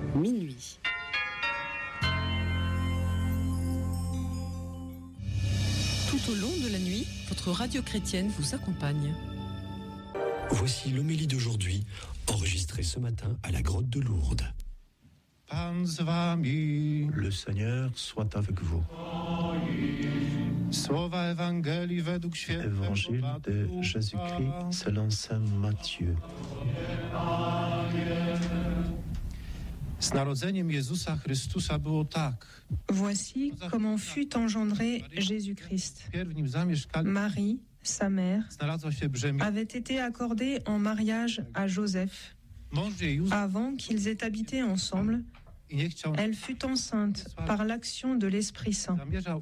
Minuit. Tout au long de la nuit, votre radio chrétienne vous accompagne. Voici l'homélie d'aujourd'hui, enregistrée ce matin à la grotte de Lourdes. Le Seigneur soit avec vous. Évangile de Jésus-Christ selon saint Matthieu. Voici comment fut engendré Jésus-Christ. Marie, sa mère, avait été accordée en mariage à Joseph. Avant qu'ils aient habité ensemble, elle fut enceinte par l'action de l'Esprit Saint.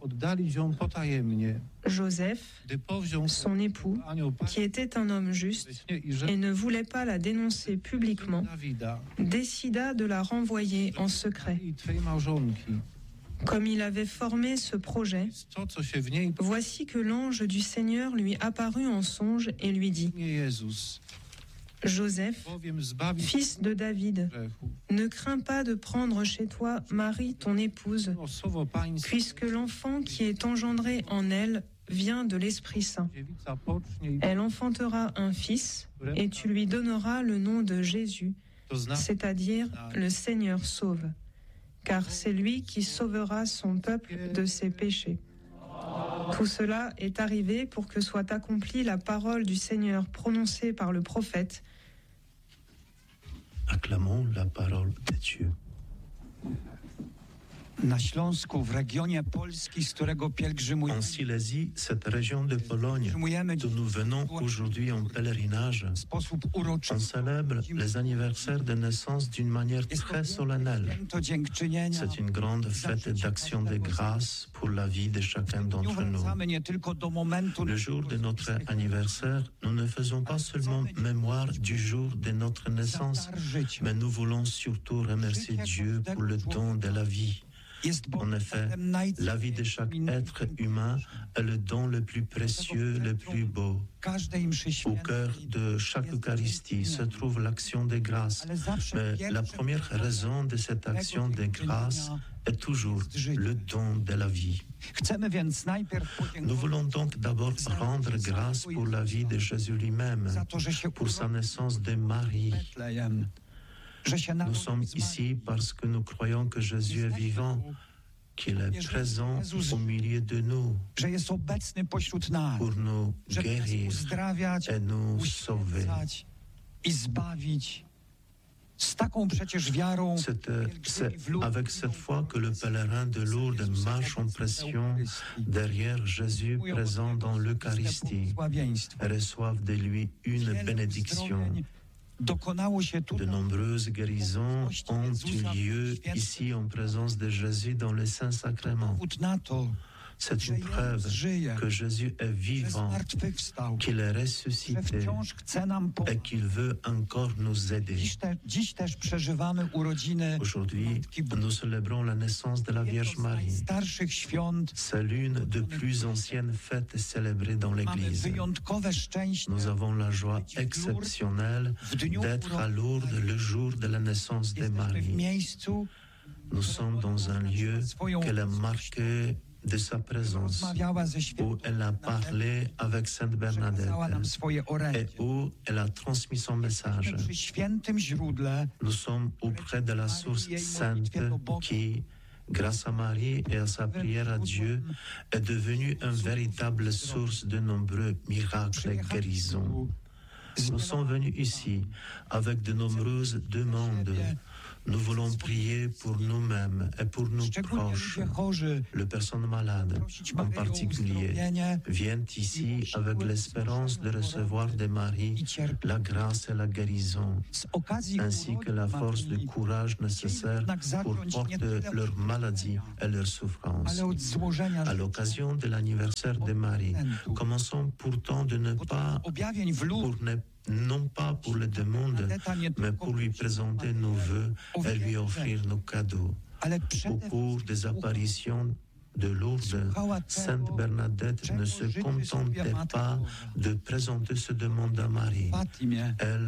Joseph, son époux, qui était un homme juste et ne voulait pas la dénoncer publiquement, décida de la renvoyer en secret. Comme il avait formé ce projet, voici que l'ange du Seigneur lui apparut en songe et lui dit : Joseph, fils de David, ne crains pas de prendre chez toi Marie, ton épouse, puisque l'enfant qui est engendré en elle vient de l'Esprit Saint. Elle enfantera un fils, et tu lui donneras le nom de Jésus, c'est-à-dire le Seigneur sauve, car c'est lui qui sauvera son peuple de ses péchés. Tout cela est arrivé pour que soit accomplie la parole du Seigneur prononcée par le prophète. Acclamons la parole de Dieu. Na Śląsku, w regionie Polski, z którego pielgrzymujemy. En Silésie, cette région de Pologne, d'où nous venons aujourd'hui en pèlerinage, on célèbre les anniversaires de naissance d'une manière très solennelle. C'est une grande fête d'action de grâce pour la vie de chacun d'entre nous. Le jour de notre anniversaire, nous ne faisons pas seulement mémoire du jour de notre naissance, mais nous voulons surtout remercier Dieu pour le don de la vie. En effet, la vie de chaque être humain est le don le plus précieux, le plus beau. Au cœur de chaque Eucharistie se trouve l'action de grâce. Mais la première raison de cette action de grâce est toujours le don de la vie. Nous voulons donc d'abord rendre grâce pour la vie de Jésus lui-même, pour sa naissance de Marie. Nous sommes ici parce que nous croyons que Jésus est vivant, qu'il est présent au milieu de nous pour nous guérir et nous sauver. C'est avec cette foi que le pèlerin de Lourdes marche en pression derrière Jésus présent dans l'Eucharistie et reçoivent de lui une bénédiction. De nombreuses guérisons ont eu lieu ici en présence de Jésus dans les saints sacrements. C'est une preuve que Jésus est vivant, qu'il est ressuscité et qu'il veut encore nous aider. Aujourd'hui, nous célébrons la naissance de la Vierge Marie. C'est l'une des plus anciennes fêtes célébrées dans l'Église. Nous avons la joie exceptionnelle d'être à Lourdes le jour de la naissance de Marie. Nous sommes dans un lieu qu'elle a marqué de sa présence, où elle a parlé avec Sainte Bernadette et où elle a transmis son message. Nous sommes auprès de la source sainte qui, grâce à Marie et à sa prière à Dieu, est devenue une véritable source de nombreux miracles et guérisons. Nous sommes venus ici avec de nombreuses demandes. Nous voulons prier pour nous-mêmes et pour nos proches. Les personnes malades, en particulier, viennent ici avec l'espérance de recevoir de Marie la grâce et la guérison, ainsi que la force de courage nécessaire pour porter leur maladie et leur souffrance. À l'occasion de l'anniversaire de Marie, commençons pourtant de ne pas, non pas pour le demander, mais pour lui présenter nos vœux et lui offrir nos cadeaux. Au cours des apparitions de Lourdes, Sainte Bernadette ne se contentait pas de présenter ce demande à Marie. Elle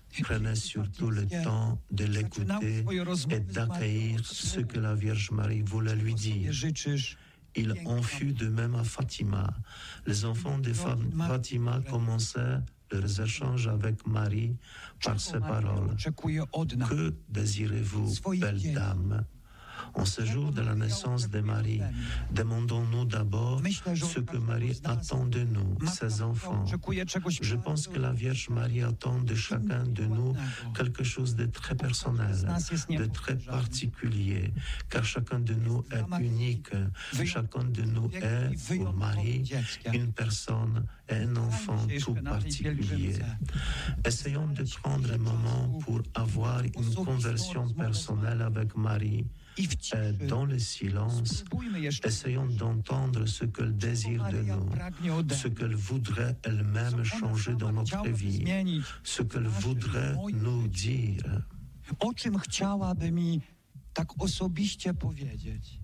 Prenez surtout le temps de l'écouter et d'accueillir ce que la Vierge Marie voulait lui dire. Il en fut de même à Fatima. Les enfants de Fatima commençaient leurs échanges avec Marie par ces paroles. Que désirez-vous, belle dame? En ce jour de la naissance de Marie, demandons-nous d'abord ce que Marie attend de nous, ses enfants. Je pense que la Vierge Marie attend de chacun de nous quelque chose de très personnel, de très particulier, car chacun de nous est unique. Chacun de nous est, pour Marie, une personne et un enfant tout particulier. Essayons de prendre un moment pour avoir une conversion personnelle avec Marie. Et dans le silence, essayons d'entendre ce qu'elle désire de nous, ce qu'elle voudrait elle-même changer dans notre vie, ce qu'elle voudrait nous dire. O czym chciałaby mi tak osobiście powiedzieć?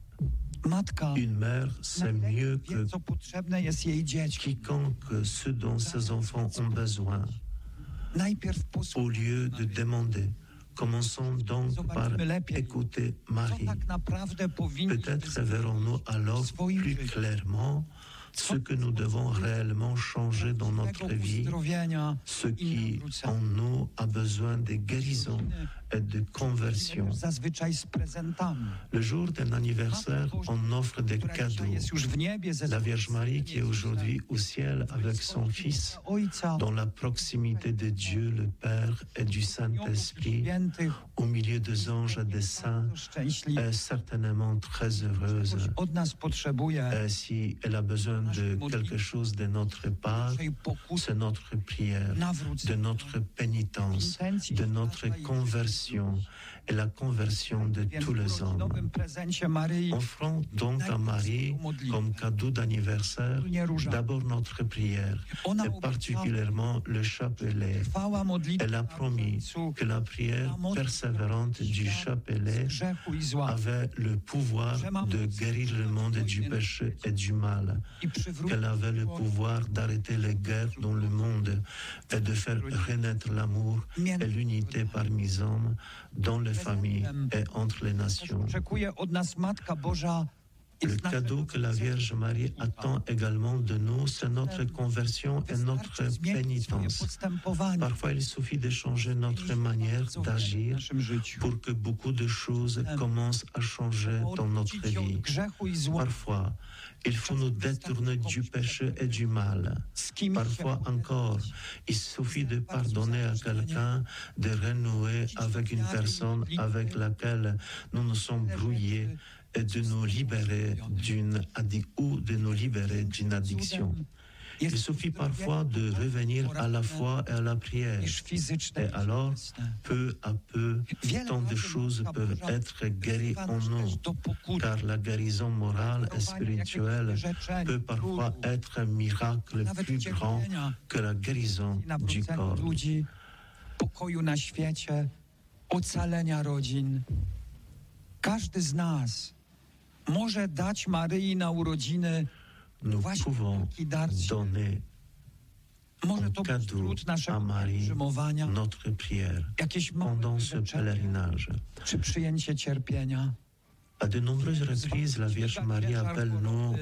Une mère sait mieux que quiconque ce dont ses enfants ont besoin. Au lieu de demander, commençons donc par écouter Marie. Peut-être verrons-nous alors plus clairement ce que nous devons réellement changer dans notre vie, ce qui en nous a besoin de guérison et de conversion. Le jour d'un anniversaire, on offre des cadeaux. La Vierge Marie qui est aujourd'hui au ciel avec son Fils, dans la proximité de Dieu le Père et du Saint-Esprit, au milieu des anges et des saints, est certainement très heureuse. Et si elle a besoin de quelque chose de notre part, c'est notre prière, de notre pénitence, de notre conversion et la conversion de tous les hommes. Offrons donc à Marie, comme cadeau d'anniversaire, d'abord notre prière, et particulièrement le chapelet. Elle a promis que la prière persévérante du chapelet avait le pouvoir de guérir le monde du péché et du mal, qu'elle avait le pouvoir d'arrêter les guerres dans le monde et de faire renaître l'amour et l'unité parmi les hommes, dans les familles et entre les nations. Le cadeau que la Vierge Marie attend également de nous, c'est notre conversion et notre pénitence. Parfois, il suffit de changer notre manière d'agir pour que beaucoup de choses commencent à changer dans notre vie. Parfois, il faut nous détourner du péché et du mal. Parfois encore, il suffit de pardonner à quelqu'un, de renouer avec une personne avec laquelle nous nous sommes brouillés et de nous libérer d'une addiction. Il suffit parfois de revenir à la foi et à la prière. Et alors, peu à peu, tant de choses peuvent être guéries en nous, car la guérison morale et spirituelle peut parfois être un miracle plus grand que la guérison du corps. Pokoju na świecie, ocalenia rodzin. Każdy z nas może dać Maryi na urodziny. Nous pouvons donner en cadeau à Marie notre prière pendant ce pèlerinage. À de nombreuses reprises, la Vierge Marie appelle-nous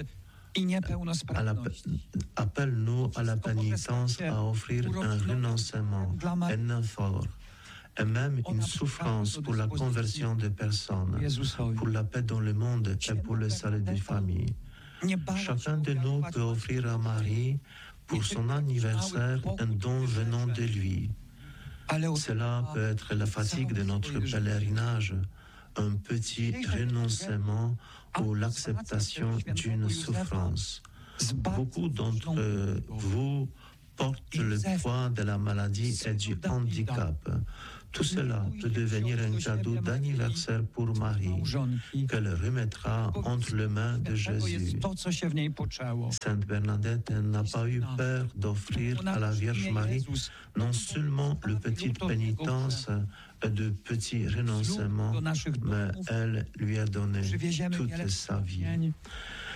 à la pénitence, à offrir un renoncement, un effort, et même une souffrance pour la conversion des personnes, pour la paix dans le monde et pour le salut des familles. Chacun de nous peut offrir à Marie, pour son anniversaire, un don venant de lui. Cela peut être la fatigue de notre pèlerinage, un petit renoncement ou l'acceptation d'une souffrance. Beaucoup d'entre vous portent le poids de la maladie et du handicap. Tout cela peut devenir un cadeau d'anniversaire pour Marie, qu'elle remettra entre les mains de Jésus. Sainte Bernadette n'a pas eu peur d'offrir à la Vierge Marie non seulement le petit pénitence et de petits renoncements, mais elle lui a donné toute sa vie.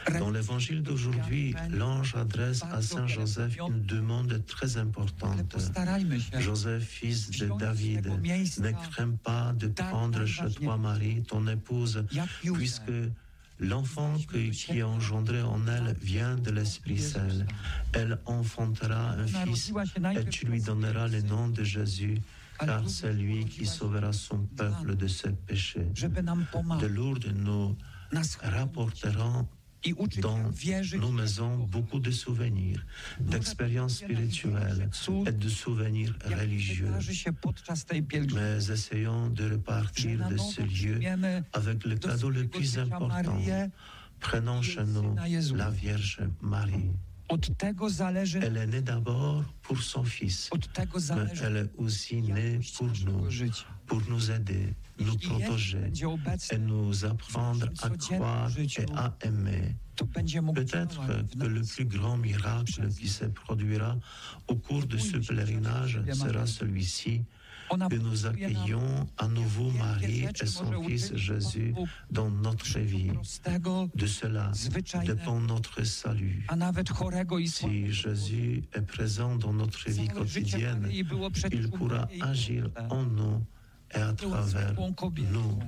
Dans l'évangile d'aujourd'hui, l'ange adresse à Saint Joseph une demande très importante. Joseph, fils de David, ne crains pas de prendre chez toi Marie, ton épouse, puisque l'enfant qui est engendré en elle vient de l'Esprit Saint. Elle enfantera un fils et tu lui donneras le nom de Jésus, car c'est lui qui sauvera son peuple de ses péchés. De Lourdes, nous rapporterons dans nos maisons beaucoup de souvenirs, d'expériences spirituelles et de souvenirs religieux. Mais essayons de repartir de ce lieu avec le cadeau le plus important. Prenons chez nous la Vierge Marie. Elle est née d'abord pour son Fils, mais elle est aussi née pour nous aider, nous protéger et nous apprendre à croire et à aimer. Peut-être que le plus grand miracle qui se produira au cours de ce pèlerinage sera celui-ci, que nous accueillons à nouveau Marie et son Fils Jésus dans notre vie. De cela dépend notre salut. Si Jésus est présent dans notre vie quotidienne, il pourra agir en nous et à travers nous.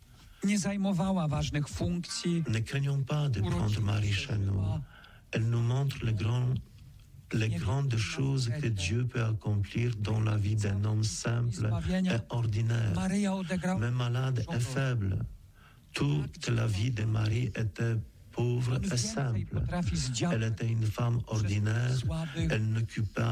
Ne craignons pas de prendre Marie chez nous. Elle nous montre les grandes choses que Dieu peut accomplir dans la vie d'un homme simple et ordinaire, mais malade et faible. Toute la vie de Marie était pauvre et simple. Elle était une femme ordinaire, elle n'occupait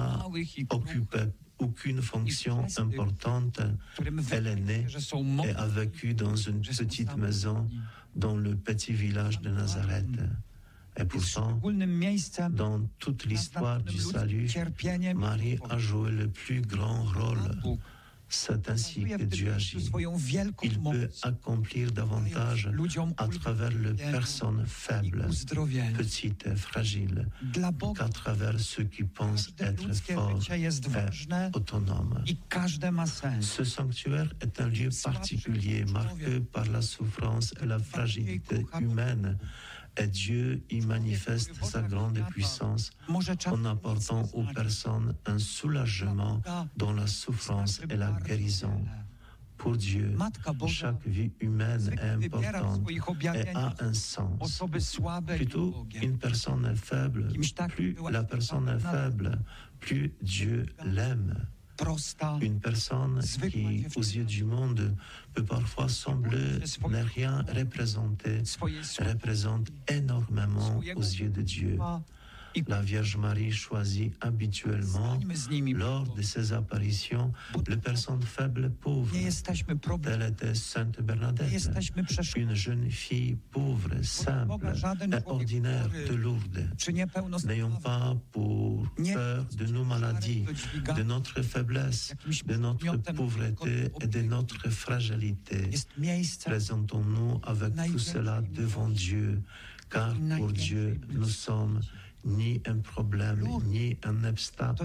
aucune fonction importante. Elle est née et a vécu dans une petite maison dans le petit village de Nazareth. Et pourtant, dans toute l'histoire du salut, Marie a joué le plus grand rôle. C'est ainsi que Dieu agit. Il peut accomplir davantage à travers les personnes faibles, petites et fragiles, qu'à travers ceux qui pensent être forts et autonomes. Ce sanctuaire est un lieu particulier, marqué par la souffrance et la fragilité humaine. Et Dieu y manifeste sa grande puissance en apportant aux personnes un soulagement dans la souffrance et la guérison. Pour Dieu, chaque vie humaine est importante et a un sens. Plutôt, une personne est faible, plus la personne est faible, plus Dieu l'aime. Une personne qui, aux yeux du monde, peut parfois sembler ne rien représenter, représente énormément aux yeux de Dieu. La Vierge Marie choisit habituellement, lors de ses apparitions, les personnes faibles et pauvres. Telle était Sainte Bernadette, une jeune fille pauvre, simple et ordinaire de Lourdes. N'ayons pas peur de nos maladies, de notre faiblesse, de notre pauvreté et de notre fragilité. Présentons-nous avec tout cela devant Dieu, car pour Dieu, nous sommes ni un problème, ni un obstacle.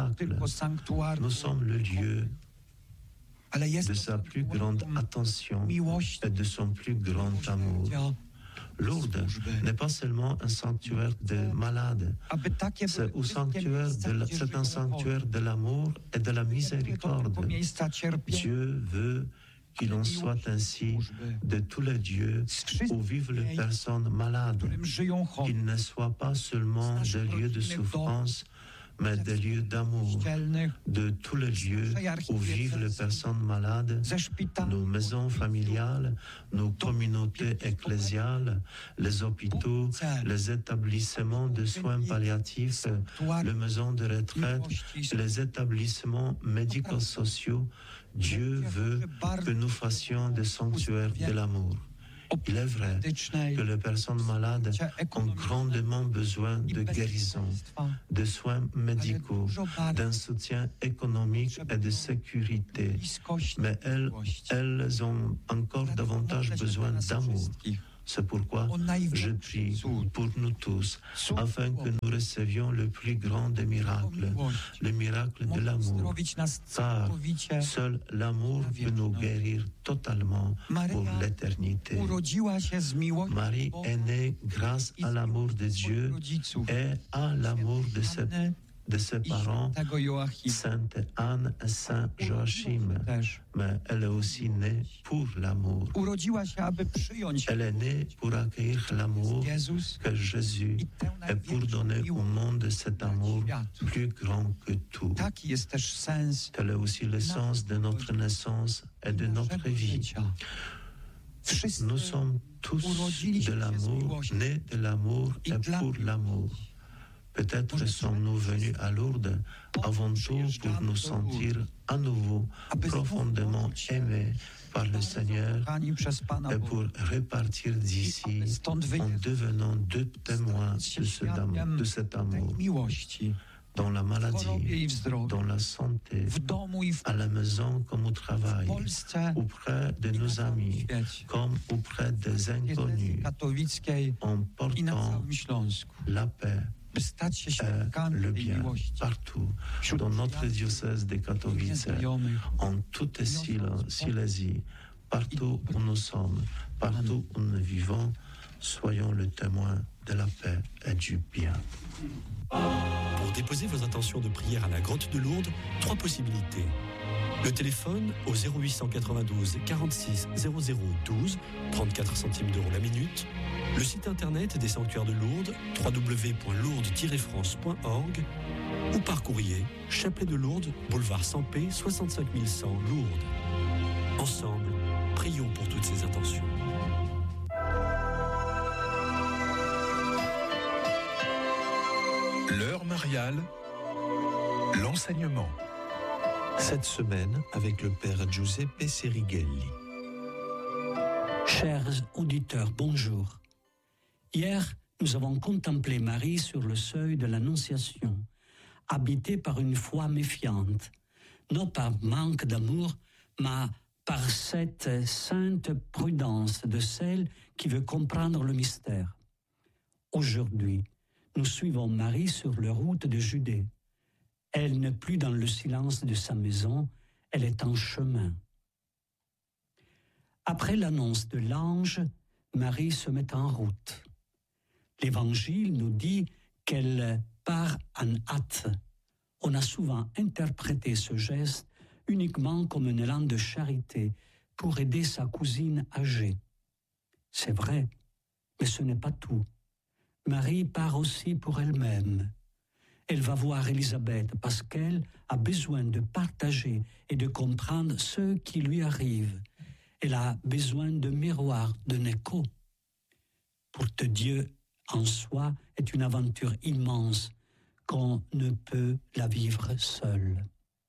Nous sommes le lieu de sa plus grande attention et de son plus grand amour. Lourdes n'est pas seulement un sanctuaire de malades, c'est un sanctuaire de l'amour et de la miséricorde. Dieu veut qu'il en soit ainsi de tous les lieux où vivent les personnes malades, qu'ils ne soient pas seulement des lieux de souffrance, mais des lieux d'amour, de tous les lieux où vivent les personnes malades, nos maisons familiales, nos communautés ecclésiales, les hôpitaux, les établissements de soins palliatifs, les maisons de retraite, les établissements médico-sociaux. Dieu veut que nous fassions des sanctuaires de l'amour. Il est vrai que les personnes malades ont grandement besoin de guérison, de soins médicaux, d'un soutien économique et de sécurité. Mais elles ont encore davantage besoin d'amour. C'est pourquoi je prie pour nous tous, afin que nous recevions le plus grand des miracles, le miracle de l'amour. Car seul l'amour peut nous guérir totalement pour l'éternité. Marie est née grâce à l'amour de Dieu et à l'amour de ses parents, Sainte Anne et Saint Joachim, mais elle est aussi née pour l'amour. Elle est née pour accueillir l'amour que Jésus et pour donner au monde cet amour plus grand que tout. Tel est aussi le sens de notre naissance et de notre vie. Nous sommes tous de l'amour, nés de l'amour et pour l'amour. Peut-être sommes-nous venus à Lourdes avant tout pour nous sentir à nouveau profondément aimés par le Seigneur et pour repartir d'ici en devenant deux témoins de cet amour. Dans la maladie, dans la santé, à la maison comme au travail, auprès de nos amis, comme auprès des inconnus, en portant la paix, le bien partout, dans notre diocèse de Katowice, en toute Silésie, partout où nous sommes, partout où nous vivons, soyons le témoin de la paix et du bien. Pour déposer vos intentions de prière à la grotte de Lourdes, 3 possibilités. Le téléphone au 0892 46 0012, 34 centimes d'euros la minute. Le site internet des sanctuaires de Lourdes, www.lourdes-france.org, ou par courrier, Chapelet de Lourdes, boulevard Sampé, 65 100 Lourdes. Ensemble, prions pour toutes ces intentions. L'heure mariale, l'enseignement. Cette semaine, avec le Père Giuseppe Serighelli. Chers auditeurs, bonjour. Hier, nous avons contemplé Marie sur le seuil de l'Annonciation, habitée par une foi méfiante, non par manque d'amour, mais par cette sainte prudence de celle qui veut comprendre le mystère. Aujourd'hui, nous suivons Marie sur la route de Judée. Elle n'est plus dans le silence de sa maison, elle est en chemin. Après l'annonce de l'ange, Marie se met en route. L'Évangile nous dit qu'elle part en hâte. On a souvent interprété ce geste uniquement comme un élan de charité pour aider sa cousine âgée. C'est vrai, mais ce n'est pas tout. Marie part aussi pour elle-même. Elle va voir Élisabeth parce qu'elle a besoin de partager et de comprendre ce qui lui arrive. Elle a besoin de miroir, d'un écho. Pour que Dieu en soi est une aventure immense qu'on ne peut la vivre seul.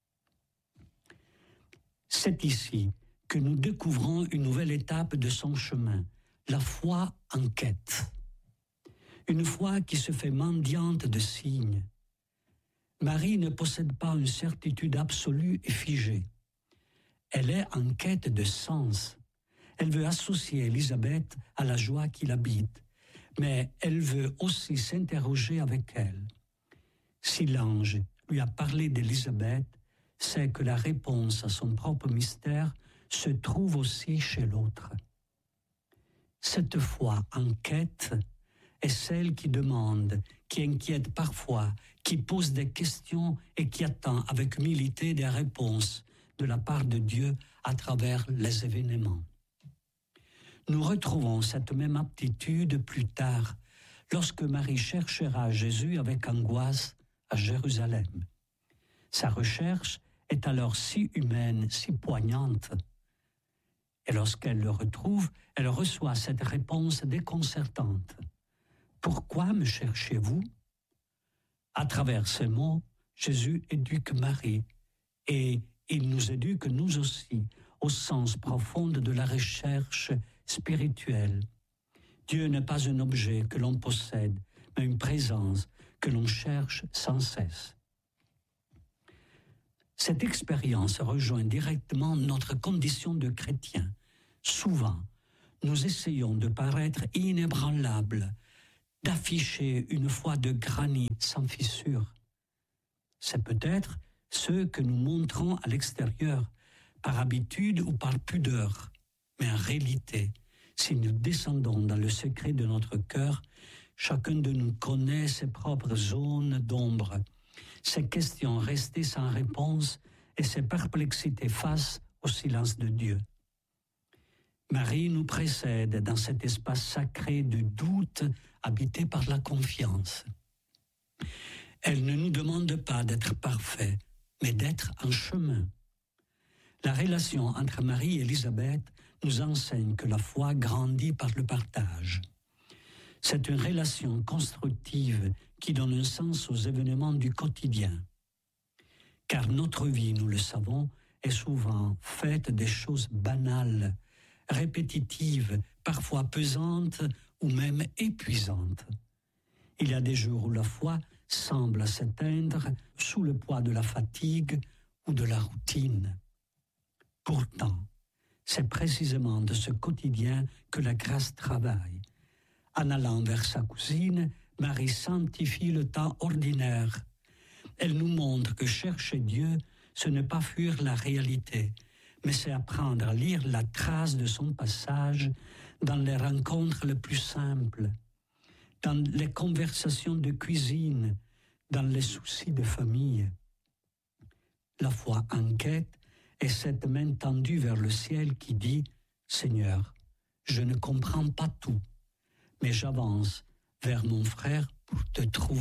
C'est ici que nous découvrons une nouvelle étape de son chemin, la foi en quête. Une foi qui se fait mendiante de signes. Marie ne possède pas une certitude absolue et figée. Elle est en quête de sens. Elle veut associer Élisabeth à la joie qui l'habite, mais elle veut aussi s'interroger avec elle. Si l'ange lui a parlé d'Élisabeth, c'est que la réponse à son propre mystère se trouve aussi chez l'autre. Cette foi en quête est celle qui demande, qui inquiète parfois, qui pose des questions et qui attend avec humilité des réponses de la part de Dieu à travers les événements. Nous retrouvons cette même aptitude plus tard, lorsque Marie cherchera Jésus avec angoisse à Jérusalem. Sa recherche est alors si humaine, si poignante. Et lorsqu'elle le retrouve, elle reçoit cette réponse déconcertante. « Pourquoi me cherchez-vous » À travers ces mots, Jésus éduque Marie et il nous éduque nous aussi au sens profond de la recherche spirituelle. Dieu n'est pas un objet que l'on possède, mais une présence que l'on cherche sans cesse. Cette expérience rejoint directement notre condition de chrétien. Souvent, nous essayons de paraître inébranlables, d'afficher une foi de granit sans fissure. C'est peut-être ce que nous montrons à l'extérieur, par habitude ou par pudeur. Mais en réalité, si nous descendons dans le secret de notre cœur, chacun de nous connaît ses propres zones d'ombre, ses questions restées sans réponse et ses perplexités face au silence de Dieu. Marie nous précède dans cet espace sacré de doute habité par la confiance. Elle ne nous demande pas d'être parfaits, mais d'être en chemin. La relation entre Marie et Élisabeth nous enseigne que la foi grandit par le partage. C'est une relation constructive qui donne un sens aux événements du quotidien. Car notre vie, nous le savons, est souvent faite des choses banales, répétitives, parfois pesantes ou même épuisantes. Il y a des jours où la foi semble s'éteindre sous le poids de la fatigue ou de la routine. Pourtant, c'est précisément de ce quotidien que la grâce travaille. En allant vers sa cousine, Marie sanctifie le temps ordinaire. Elle nous montre que chercher Dieu, ce n'est pas fuir la réalité, mais c'est apprendre à lire la trace de son passage dans les rencontres les plus simples, dans les conversations de cuisine, dans les soucis de famille. La foi enquête est cette main tendue vers le ciel qui dit « Seigneur, je ne comprends pas tout, mais j'avance vers mon frère pour te trouver. »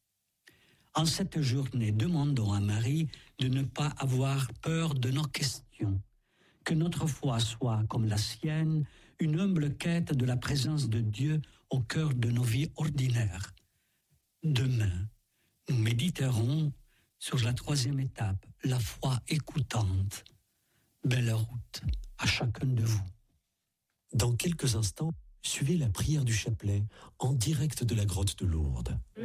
En cette journée, demandons à Marie de ne pas avoir peur de nos questions, que notre foi soit, comme la sienne, une humble quête de la présence de Dieu au cœur de nos vies ordinaires. Demain, nous méditerons sur la 3e étape, la foi écoutante. Belle route à chacun de vous. Dans quelques instants, suivez la prière du chapelet en direct de la grotte de Lourdes.